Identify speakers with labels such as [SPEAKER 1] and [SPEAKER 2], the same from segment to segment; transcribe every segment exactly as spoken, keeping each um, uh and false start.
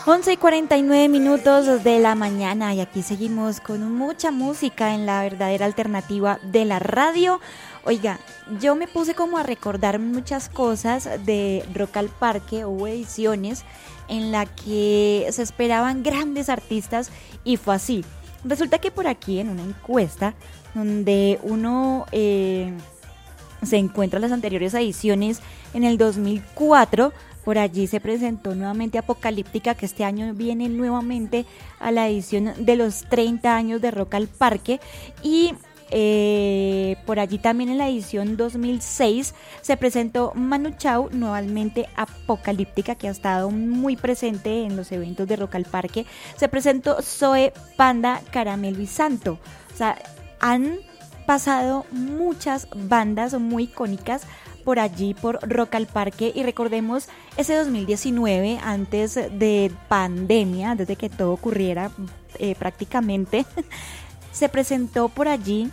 [SPEAKER 1] once y cuarenta y nueve minutos de la mañana y aquí seguimos con mucha música en la verdadera alternativa de la radio. Oiga, yo me puse como a recordar muchas cosas de Rock al Parque. Hubo ediciones en la que se esperaban grandes artistas y fue así. Resulta que por aquí en una encuesta donde uno eh, se encuentra las anteriores ediciones en el dos mil cuatro, por allí se presentó nuevamente Apocalíptica, que este año viene nuevamente a la edición de los treinta años de Rock al Parque. Y eh, por allí también en la edición dos mil seis se presentó Manu Chao, nuevamente Apocalíptica, que ha estado muy presente en los eventos de Rock al Parque. Se presentó Zoe, Panda, Caramelo y Santo. O sea, han pasado muchas bandas muy icónicas por allí, por Rock al Parque, y recordemos ese dos mil diecinueve, antes de pandemia, antes de que todo ocurriera eh, prácticamente, se presentó por allí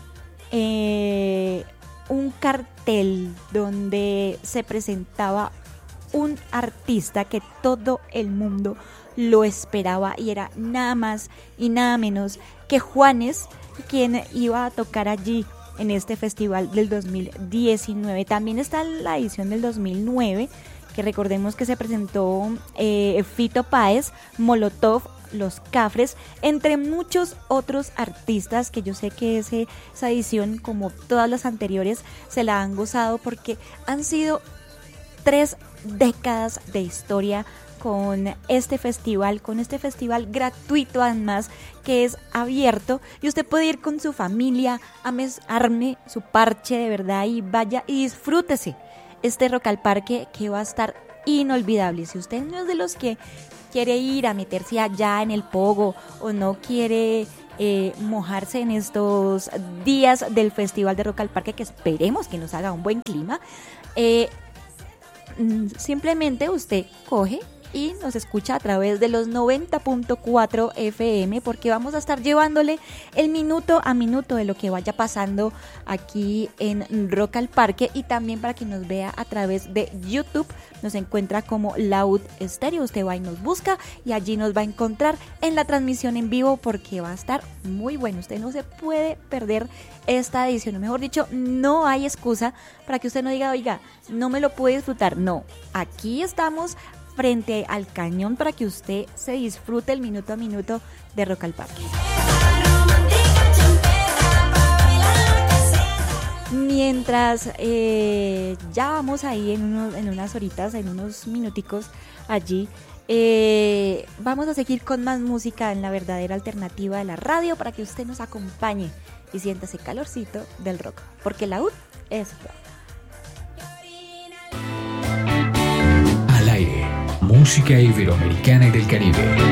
[SPEAKER 1] eh, un cartel donde se presentaba un artista que todo el mundo lo esperaba y era nada más y nada menos que Juanes, quien iba a tocar allí en este festival del dos mil diecinueve. También está la edición del dos mil nueve, que recordemos que se presentó eh, Fito Páez, Molotov, Los Cafres, entre muchos otros artistas que yo sé que ese, esa edición, como todas las anteriores, se la han gozado porque han sido tres décadas de historia con este festival, con este festival gratuito además, que es abierto y usted puede ir con su familia, ames, arme su parche de verdad y vaya y disfrútese este Rock al Parque, que va a estar inolvidable. Si usted no es de los que quiere ir a meterse allá en el pogo o no quiere eh, mojarse en estos días del festival de Rock al Parque, que esperemos que nos haga un buen clima, eh, simplemente usted coge y nos escucha a través de los noventa punto cuatro F M, porque vamos a estar llevándole el minuto a minuto de lo que vaya pasando aquí en Rock al Parque, y también para que nos vea a través de YouTube. Nos encuentra como Laud Estéreo, usted va y nos busca y allí nos va a encontrar en la transmisión en vivo, porque va a estar muy bueno. Usted no se puede perder esta edición, o mejor dicho, no hay excusa para que usted no diga, oiga, no me lo puede disfrutar. No, aquí estamos frente al cañón para que usted se disfrute el minuto a minuto de Rock al Parque. Mientras eh, ya vamos ahí en, unos, en unas horitas, en unos minuticos allí, eh, vamos a seguir con más música en la verdadera alternativa de la radio para que usted nos acompañe y sienta ese calorcito del rock, porque la U es rock.
[SPEAKER 2] Al aire, música iberoamericana y del Caribe.